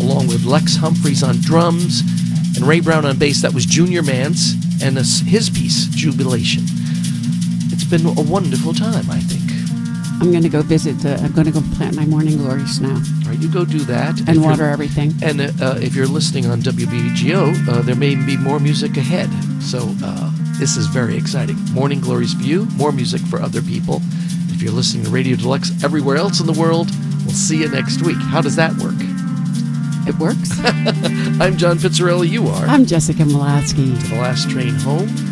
along with Lex Humphreys on drums and Ray Brown on bass. That was Junior Mance and his piece, Jubilation. It's been a wonderful time, I think. I'm going to go I'm going to go plant my morning glories now. All right, you go do that. And water everything. And if you're listening on WBGO, there may be more music ahead. So this is very exciting. Morning glories for you, more music for other people. If you're listening to Radio Deluxe everywhere else in the world, we'll see you next week. How does that work? It works. I'm John Pizzarelli. You are. I'm Jessica Molatsky. To the last train home.